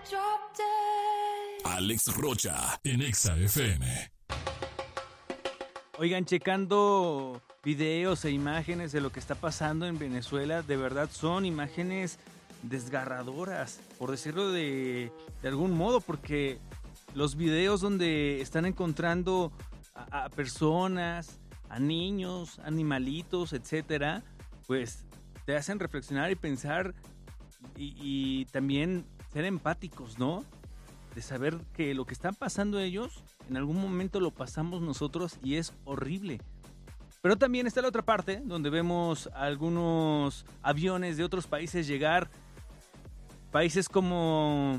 Alex Rocha en Exa FM. Oigan, checando videos e imágenes de lo que está pasando en Venezuela, de verdad son imágenes desgarradoras, por decirlo de algún modo, porque los videos donde están encontrando a personas, a niños, animalitos, etcétera, pues te hacen reflexionar y pensar y también ser empáticos, ¿no? De saber que lo que están pasando ellos, en algún momento lo pasamos nosotros y es horrible. Pero también está la otra parte, donde vemos algunos aviones de otros países llegar, países como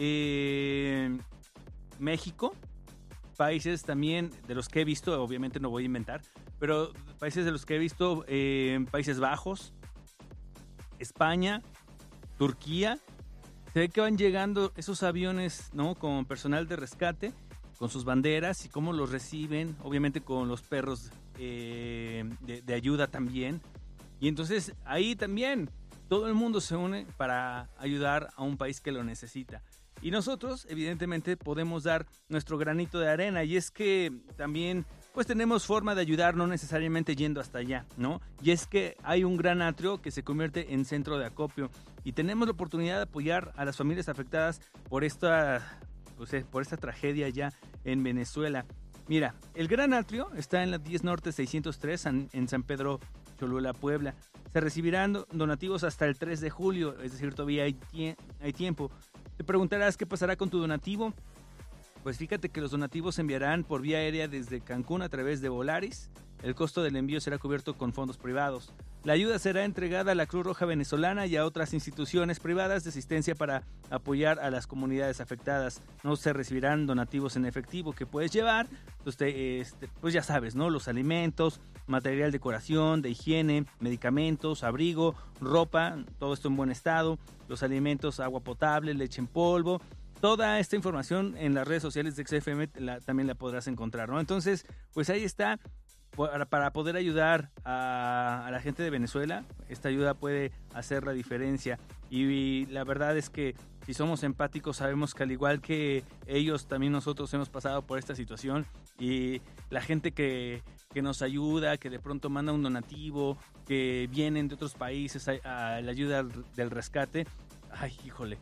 México, países también de los que he visto, obviamente no voy a inventar, pero países de los que he visto, Países Bajos, España, Turquía. Se ve que van llegando esos aviones, ¿no? Con personal de rescate, con sus banderas y cómo los reciben, obviamente con los perros de ayuda también. Y entonces ahí también todo el mundo se une para ayudar a un país que lo necesita. Y nosotros, evidentemente, podemos dar nuestro granito de arena. Y es que también, pues tenemos forma de ayudar, no necesariamente yendo hasta allá, ¿no? Y es que hay un gran atrio que se convierte en centro de acopio. Y tenemos la oportunidad de apoyar a las familias afectadas por esta tragedia ya en Venezuela. Mira, el Gran Atrio está en la 10 Norte 603 en San Pedro Cholula, Puebla. Se recibirán donativos hasta el 3 de julio, es decir, todavía hay tiempo. Te preguntarás qué pasará con tu donativo. Pues fíjate que los donativos se enviarán por vía aérea desde Cancún a través de Volaris. El costo del envío será cubierto con fondos privados. La ayuda será entregada a la Cruz Roja Venezolana y a otras instituciones privadas de asistencia para apoyar a las comunidades afectadas. No se recibirán donativos en efectivo que puedes llevar. Entonces, pues ya sabes, ¿no? Los alimentos, material de decoración, de higiene, medicamentos, abrigo, ropa, todo esto en buen estado. Los alimentos, agua potable, leche en polvo. Toda esta información en las redes sociales de XFM también la podrás encontrar, ¿no? Entonces, pues ahí está. Para poder ayudar a la gente de Venezuela, esta ayuda puede hacer la diferencia. Y la verdad es que si somos empáticos sabemos que al igual que ellos, también nosotros hemos pasado por esta situación. Y la gente que nos ayuda, que de pronto manda un donativo, que vienen de otros países a la ayuda del rescate, ay, híjole,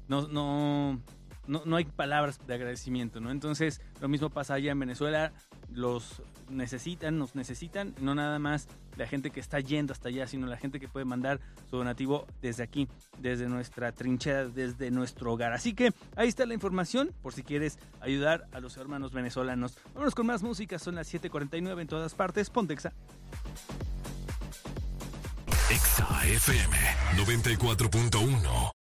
no hay palabras de agradecimiento, ¿no? Entonces, lo mismo pasa allá en Venezuela, nos necesitan, no nada más la gente que está yendo hasta allá, sino la gente que puede mandar su donativo desde aquí, desde nuestra trinchera, desde nuestro hogar. Así que ahí está la información, por si quieres ayudar a los hermanos venezolanos. Vámonos con más música, son las 7:49 en todas partes, ponte Exa. Exa FM 94.1.